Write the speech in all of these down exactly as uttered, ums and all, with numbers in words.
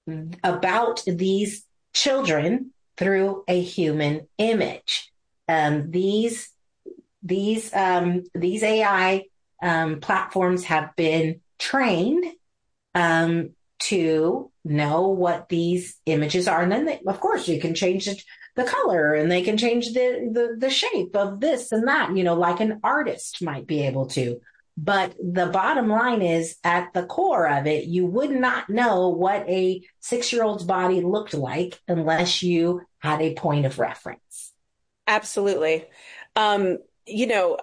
about these children through a human image. Um, these these um, these A I um, platforms have been trained um, to know what these images are, and then they, of course you can change it, the color, and they can change the, the the shape of this and that. You know, like an artist might be able to. But the bottom line is, at the core of it, you would not know what a six-year-old's body looked like unless you had a point of reference. Absolutely. Um, you know,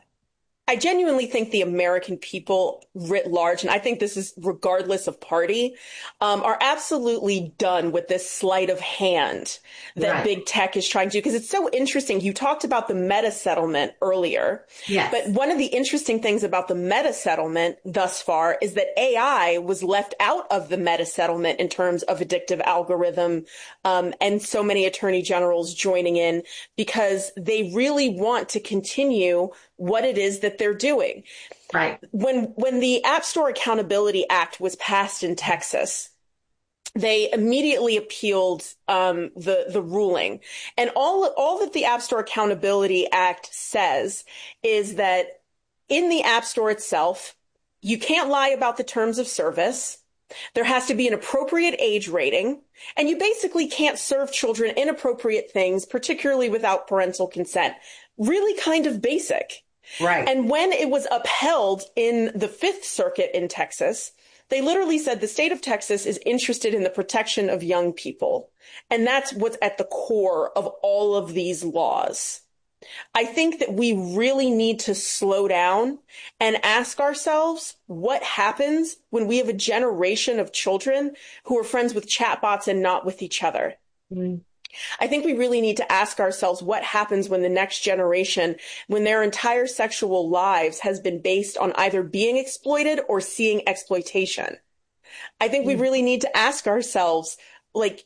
I genuinely think the American people writ large, and I think this is regardless of party, um, are absolutely done with this sleight of hand that Right. big tech is trying to do. Because it's so interesting. You talked about the Meta settlement earlier. Yes. But one of the interesting things about the Meta settlement thus far is that A I was left out of the Meta settlement in terms of addictive algorithm, um, and so many attorney generals joining in because they really want to continue what it is that they're doing. Right. When when the App Store Accountability Act was passed in Texas, they immediately appealed um, the the ruling, and all all that the App Store Accountability Act says is that in the App Store itself, you can't lie about the terms of service. There has to be an appropriate age rating, and you basically can't serve children inappropriate things, particularly without parental consent. Really kind of basic. Right. And when it was upheld in the Fifth Circuit in Texas, they literally said the state of Texas is interested in the protection of young people. And that's what's at the core of all of these laws. I think that we really need to slow down and ask ourselves what happens when we have a generation of children who are friends with chatbots and not with each other. Mm. I think we really need to ask ourselves what happens when the next generation, when their entire sexual lives has been based on either being exploited or seeing exploitation. I think we really need to ask ourselves, like,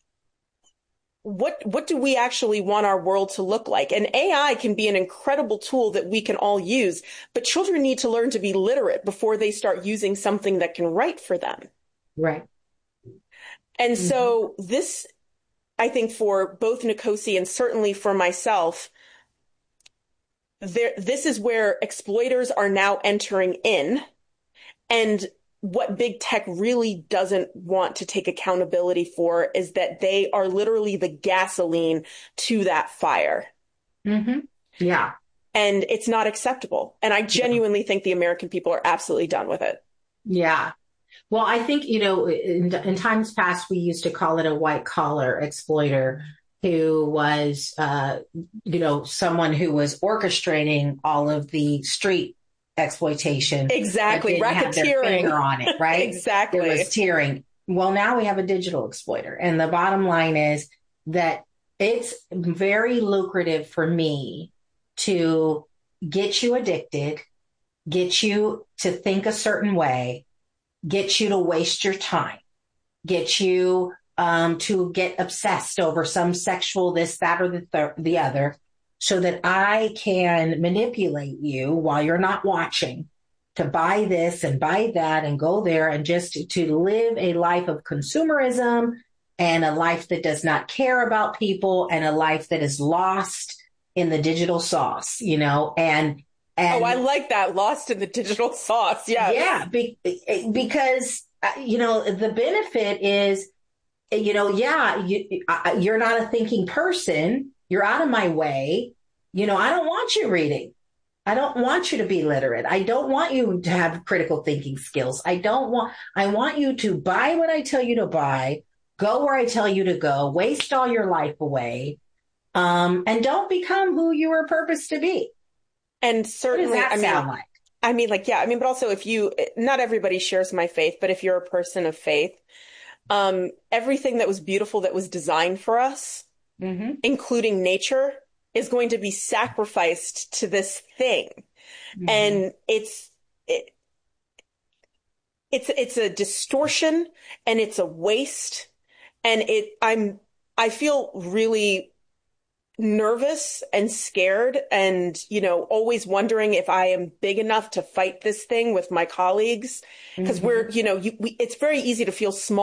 what what do we actually want our world to look like? And A I can be an incredible tool that we can all use, but children need to learn to be literate before they start using something that can write for them. Right. And Mm-hmm. so this, I think, for both Nkosi and certainly for myself, there, this is where exploiters are now entering in. And what big tech really doesn't want to take accountability for is that they are literally the gasoline to that fire. Mm-hmm. Yeah. And it's not acceptable. And I genuinely think the American people are absolutely done with it. Yeah. Well, I think, you know, in, in times past, we used to call it a white collar exploiter who was, uh, you know, someone who was orchestrating all of the street exploitation. Exactly. But didn't have their finger Racketeering. on it, right? Exactly. It was tearing. Well, now we have a digital exploiter. And the bottom line is that it's very lucrative for me to get you addicted, get you to think a certain way, get you to waste your time, get you um, to get obsessed over some sexual this, that, or the, th- the other, so that I can manipulate you while you're not watching to buy this and buy that and go there and just to, to live a life of consumerism and a life that does not care about people and a life that is lost in the digital sauce, you know, and And, oh, I like that. Lost in the digital sauce. Yeah. Yeah. Be, because, uh, you know, the benefit is, you know, yeah, you, uh, you're not a thinking person. You're out of my way. You know, I don't want you reading. I don't want you to be literate. I don't want you to have critical thinking skills. I don't want, I want you to buy what I tell you to buy, go where I tell you to go, waste all your life away, um, and don't become who you were purposed to be. And certainly, what does that I mean, sound like? I mean, like, yeah, I mean, but also if you, not everybody shares my faith, but if you're a person of faith, um, everything that was beautiful that was designed for us, Mm-hmm. including nature, is going to be sacrificed to this thing. Mm-hmm. And it's, it, it's, it's a distortion and it's a waste. And it, I'm, I feel really nervous and scared and, you know, always wondering if I am big enough to fight this thing with my colleagues. Because mm-hmm. we're, you know, you, we, it's very easy to feel small.